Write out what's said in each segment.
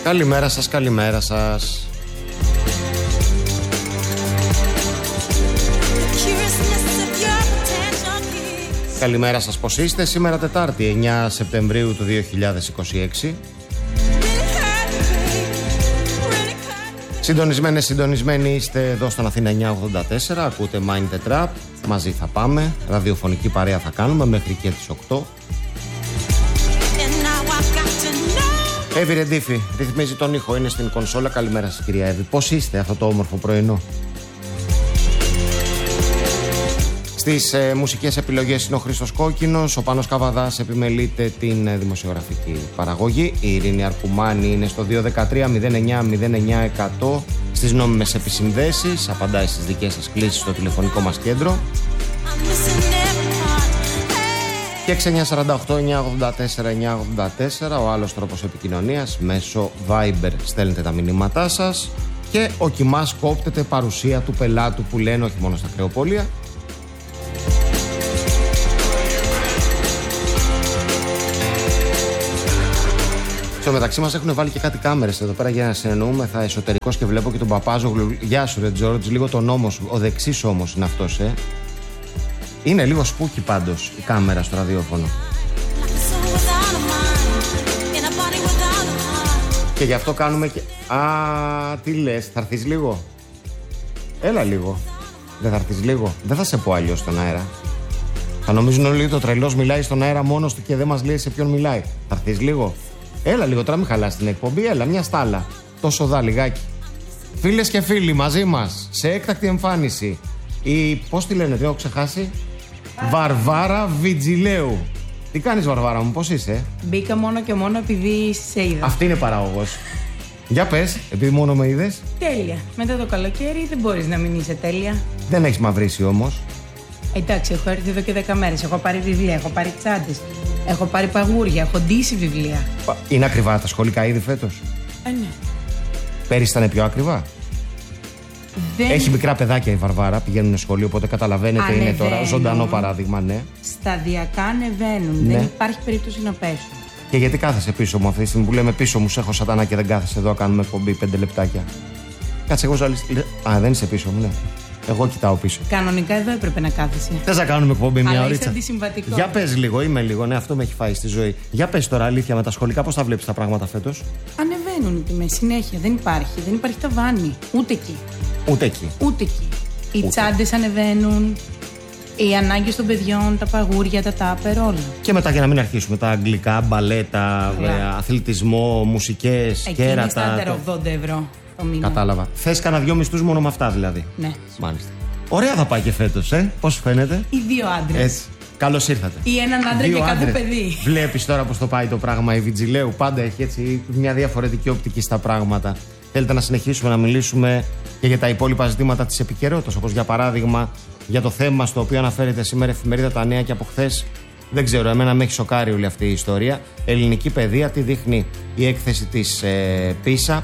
Καλημέρα σας, καλημέρα σας. Καλημέρα σας, πως είστε? Σήμερα Τετάρτη 9 Σεπτεμβρίου του 2026. Συντονισμένοι είστε εδώ στον Αθήνα 984. Ακούτε Mind the Trap. Μαζί θα πάμε, ραδιοφωνική παρέα θα κάνουμε μέχρι και τις 8. Εύη Ρεντίφη ρυθμίζει τον ήχο, είναι στην κονσόλα. Καλημέρα σας κυρία Εύη, πώς είστε αυτό το όμορφο πρωινό? Στις μουσικές επιλογές είναι ο Χρήστος Κόκκινος, ο Πάνος Καβαδάς επιμελείται την δημοσιογραφική παραγωγή, η Ειρήνη Αρκουμάνη είναι στο 213-09-09-100 στις νόμιμες επισυνδέσεις, απαντάει στις δικές σας κλήσεις στο τηλεφωνικό μας κέντρο. Και 6948-984-984 ο άλλος τρόπος επικοινωνίας, μέσω Viber στέλνετε τα μηνύματά σας. Και ο Κιμάς κόπτεται παρουσία του πελάτου που λένε όχι μόνο στα κρεοπόλια. Στο μεταξύ μας έχουν βάλει και κάτι κάμερες εδώ πέρα για να συνεννοούμεθα εσωτερικός και βλέπω και τον Παπάζογλου. Γεια σου ρε Τζόρτζ, λίγο τον ώμο σου, ο δεξής όμως είναι αυτός Είναι λίγο σπούκι πάντως η κάμερα στο ραδιόφωνο. Και γι' αυτό κάνουμε και... τι λες, θα έρθεις λίγο? Έλα λίγο. Δεν θα έρθεις λίγο? Δεν θα σε πω αλλιώς στον αέρα. Θα νομίζουν όλοι ότι ο τρελός μιλάει στον αέρα μόνος του και δεν μας λέει σε ποιον μιλάει. Θα έρθεις λίγο? Έλα λίγο, τώρα μην χαλάς την εκπομπή, έλα μια στάλα. Τόσο δα λιγάκι. Φίλες και φίλοι, μαζί μας, σε έκτακτη εμφάνιση, η, πώς τη λένε, τι έχω ξεχάσει, Βαρβάρα Βιτζιλέου. Τι κάνεις Βαρβάρα μου, πώς είσαι? Μπήκα μόνο και μόνο επειδή σε είδα. Αυτή είναι παραγωγός. Για πες, επειδή μόνο με είδες. Τέλεια. Μετά το καλοκαίρι δεν μπορείς να μην είσαι τέλεια. Δεν έχεις μαυρίσει όμως. Εντάξει, έχω έρθει εδώ και 10 μέρες. Έχω πάρει βιβλία, έχω πάρει τσάντες, έχω πάρει παγούρια, έχω ντύσει βιβλία. Είναι ακριβά τα σχολικά είδη φέτος? Ναι. Πέρυσι ήταν πιο ακριβά? Έχει μικρά παιδάκια η Βαρβάρα, πηγαίνουν σχολείο, οπότε καταλαβαίνετε, ανεβαίνουν. Είναι τώρα ζωντανό παράδειγμα, ναι. Σταδιακά ανεβαίνουν, ναι. Δεν υπάρχει περίπτωση να πέσουν. Και γιατί κάθεσαι πίσω μου αυτή τη στιγμή που λέμε πίσω μου, σε έχω σατανά και δεν κάθεσαι εδώ, κάνουμε εκπομπή 5 λεπτάκια? Κάτσε εγώ ζαλιστή. Δεν είσαι πίσω μου, ναι. Εγώ κοιτάω πίσω. Κανονικά εδώ έπρεπε να κάθεσαι. Θες να κάνουμε εκπομπή μια ωρίτσα? Είσαι αντισυμβατικό. Για πες λίγο, είμαι λίγο, ναι, αυτό με έχει φάει στη ζωή. Για πες τώρα αλήθεια με τα σχολικά, πώς τα βλέπεις τα πράγματα φέτος? Ανεβαίνουν οι τιμές συνέχεια, δεν υπάρχει ταβάνι. Ούτε εκεί. Ούτε εκεί. Ούτε εκεί. Οι τσάντες ανεβαίνουν, οι ανάγκες των παιδιών, τα παγούρια, τα τάπερ, όλα. Και μετά για να μην αρχίσουμε, τα αγγλικά, μπαλέτα, αθλητισμό, μουσικές, κέρατα. Είναι στάνταρ 80 ευρώ το μήνα. Κατάλαβα. Θες κανένα 2 μισθούς μόνο με αυτά δηλαδή? Ναι. Μάλιστα. Ωραία θα πάει και φέτος, πώς φαίνεται? Οι 2 άντρες. Έτσι. Καλώς ήρθατε. Ή έναν άντρα και κάθε παιδί. Βλέπεις τώρα πώς το πάει το πράγμα. Η Βιτζιλέου πάντα έχει έτσι μια διαφορετική οπτική στα πράγματα. Θέλετε να συνεχίσουμε να μιλήσουμε και για τα υπόλοιπα ζητήματα της επικαιρότητας, όπως για παράδειγμα για το θέμα στο οποίο αναφέρεται σήμερα η εφημερίδα Τα Νέα και από χθες? Δεν ξέρω, εμένα με έχει σοκάρει όλη αυτή η ιστορία. Ελληνική παιδεία, τι δείχνει η έκθεση της PISA,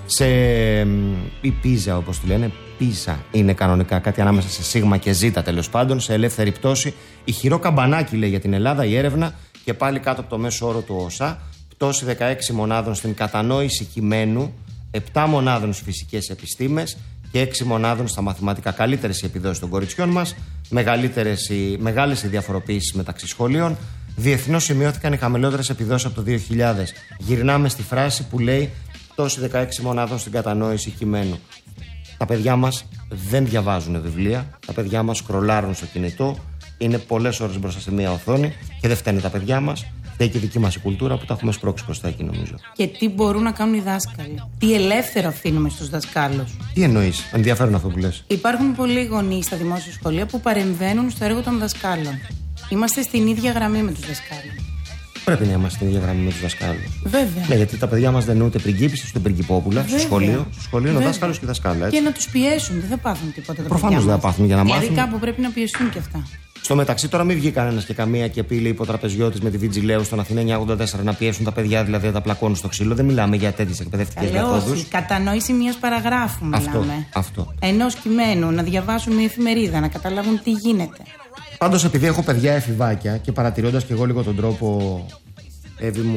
ή PISA όπως τη λένε. PISA είναι κανονικά κάτι ανάμεσα σε σίγμα και ζήτα, τέλος πάντων, σε ελεύθερη πτώση. Ηχηρό καμπανάκι λέει για την Ελλάδα η έρευνα, και πάλι κάτω από το μέσο όρο του ΟΣΑ. Πτώση 16 μονάδων στην κατανόηση κειμένου, 7 μονάδων στις φυσικές επιστήμες και 6 μονάδων στα μαθηματικά. Καλύτερες οι επιδόσεις των κοριτσιών μας, μεγάλες οι διαφοροποιήσεις μεταξύ σχολείων. Διεθνώς σημειώθηκαν οι χαμηλότερες επιδόσεις από το 2000. Γυρνάμε στη φράση που λέει πτώση 16 μονάδων στην κατανόηση κειμένου. Τα παιδιά μας δεν διαβάζουν βιβλία, τα παιδιά μας σκρολάρουν στο κινητό, είναι πολλές ώρες μπροστά σε μια οθόνη και δεν φταίνε τα παιδιά μας. Φταίει και η δική μας η κουλτούρα που τα έχουμε σπρώξει προς τα εκεί, νομίζω. Και τι μπορούν να κάνουν οι δάσκαλοι? Τι ελεύθερο αφήνουμε στους δασκάλους? Τι εννοείς? Ενδιαφέρον αυτό που λες. Υπάρχουν πολλοί γονείς στα δημόσια σχολεία που παρεμβαίνουν στο έργο των δασκάλων. Είμαστε στην ίδια γραμμή με τους δασκάλους. Πρέπει να είμαστε στην ίδια γραμμή με τους δασκάλους. Βέβαια. Ναι, γιατί τα παιδιά μας δεν είναι ούτε πριγκίπισσες ούτε πριγκυπόπουλα στο σχολείο. Στο σχολείο είναι ο δάσκαλος και η δασκάλα. Και να τους πιέσουν, δεν θα πάθουν τίποτα. Προφανώς δεν θα πάθουν για να μάθουν. Δηλαδή κάπου πρέπει να πιεστούν κι αυτά. Στο μεταξύ, τώρα μην βγει κανένας και καμία και πει υποτραπεζιώτης με τη Βιτζιλέου στον Αθήνα 984 να πιέσουν τα παιδιά, δηλαδή να τα πλακώνουν στο ξύλο. Δεν μιλάμε για τέτοιες εκπαιδευτικές μεθόδους. Όχι, κατανόηση μιας παραγράφου μιλάμε. Αυτό. Ενός κειμένου, να διαβάσουν μια εφημερίδα, να καταλάβουν τι γίνεται. Πάντως, επειδή έχω παιδιά εφηβάκια και παρατηρώντας και εγώ λίγο τον τρόπο, Εύη μου,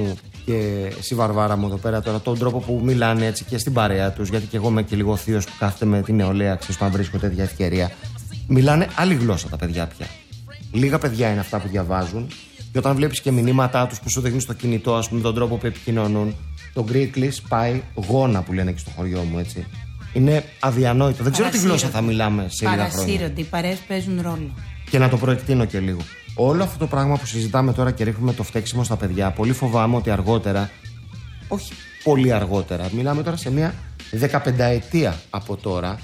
και εσύ, Βαρβάρα μου, εδώ πέρα τώρα, τον τρόπο που μιλάνε έτσι και στην παρέα τους, γιατί και εγώ είμαι και λίγο θείος που κάθεται με την νεολαία, ξέρεις, αν βρίσκω τέτοια ευκαιρία. Μιλάνε άλλη γλώσσα τα παιδιά πια. Λίγα παιδιά είναι αυτά που διαβάζουν, και όταν βλέπεις και μηνύματά τους που σου δείχνουν στο κινητό, ας πούμε, τον τρόπο που επικοινωνούν, το γκρίκλις πάει γόνα που λένε και στο χωριό μου, έτσι. Είναι αδιανόητο. Δεν ξέρω τι γλώσσα θα μιλάμε σε λίγα χρόνια. Παρασύρονται, οι παρέες παίζουν ρόλο. Και να το προεκτείνω και λίγο. Όλο αυτό το πράγμα που συζητάμε τώρα και ρίχνουμε το φταίξιμο στα παιδιά, πολύ φοβάμαι ότι αργότερα, όχι πολύ αργότερα, μιλάμε τώρα σε μια 15ετία από τώρα,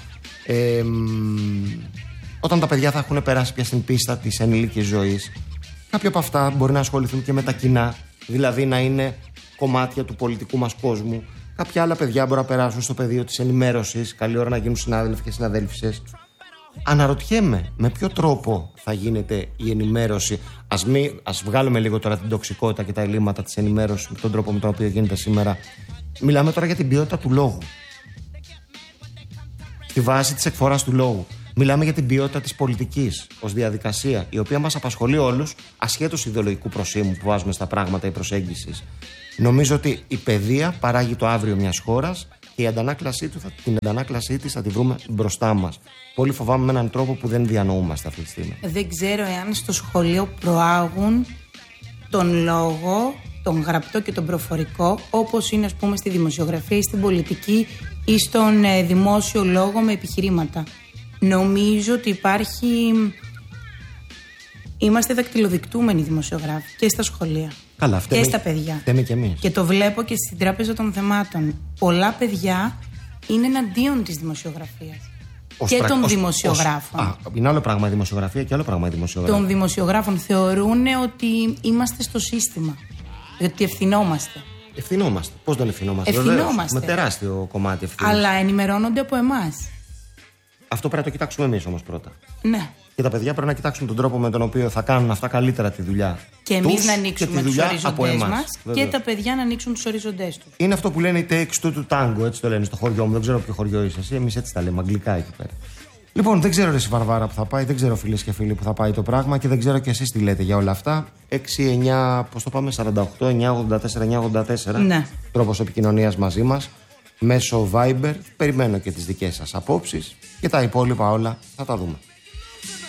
όταν τα παιδιά θα έχουν περάσει πια στην πίστα της ενήλικης ζωής, κάποια από αυτά μπορεί να ασχοληθούν και με τα κοινά, δηλαδή να είναι κομμάτια του πολιτικού μας κόσμου. Κάποια άλλα παιδιά μπορεί να περάσουν στο πεδίο της ενημέρωσης, καλή ώρα να γίνουν συνάδελφοι και συναδέλφισες. Αναρωτιέμαι με ποιο τρόπο θα γίνεται η ενημέρωση. Ας βγάλουμε λίγο τώρα την τοξικότητα και τα ελλείμματα της ενημέρωσης με τον τρόπο με τον οποίο γίνεται σήμερα. Μιλάμε τώρα για την ποιότητα του λόγου. Στη βάση της εκφοράς του λόγου. Μιλάμε για την ποιότητα της πολιτικής ως διαδικασία, η οποία μας απασχολεί όλους, ασχέτως ιδεολογικού προσήμου που βάζουμε στα πράγματα ή προσέγγισης. Νομίζω ότι η παιδεία παράγει το αύριο μιας χώρας και την αντανάκλασή της θα τη βρούμε μπροστά μας. Πολύ φοβάμαι με έναν τρόπο που δεν διανοούμαστε αυτή τη στιγμή. Δεν ξέρω εάν στο σχολείο προάγουν τον λόγο, τον γραπτό και τον προφορικό, όπως είναι, ας πούμε, στη δημοσιογραφία ή στην πολιτική ή στον δημόσιο λόγο με επιχειρήματα. Νομίζω ότι είμαστε δακτυλοδεικτούμενοι δημοσιογράφοι και στα σχολεία. Καλά, και στα παιδιά. Φταίμε κι εμείς. Και το βλέπω και στην Τράπεζα των Θεμάτων. Πολλά παιδιά είναι εναντίον της δημοσιογραφίας. Και των δημοσιογράφων. Είναι άλλο πράγμα η δημοσιογραφία και άλλο πράγμα η δημοσιογραφία. Των δημοσιογράφων θεωρούν ότι είμαστε στο σύστημα. Ότι ευθυνόμαστε. Ευθυνόμαστε. Πώς τον ευθυνόμαστε? Ευθυνόμαστε. Με τεράστιο κομμάτι ευθύνης. Αλλά ενημερώνονται από εμάς. Αυτό πρέπει να το κοιτάξουμε εμείς όμως πρώτα. Ναι. Και τα παιδιά πρέπει να κοιτάξουν τον τρόπο με τον οποίο θα κάνουν αυτά καλύτερα τη δουλειά. Και εμείς να ανοίξουμε τους οριζοντές μας βέβαια. Και τα παιδιά να ανοίξουν τους οριζοντές τους. Είναι αυτό που λένε οι takes two του tango, έτσι το λένε στο χωριό μου. Δεν ξέρω ποιο χωριό είσαι εσύ. Εμείς έτσι τα λέμε, αγγλικά εκεί πέρα. Λοιπόν, δεν ξέρω εσύ, Βαρβάρα, που θα πάει, δεν ξέρω φίλες και φίλοι που θα πάει το πράγμα και δεν ξέρω και εσείς τι λέτε για όλα αυτά. 6-9, πώς το πάμε, 48, 984, 984. Ναι. Τρόπος επικοινωνίας μαζί μας. Μέσω Viber. Περιμένω και τις δικές σας απόψεις και τα υπόλοιπα όλα θα τα δούμε.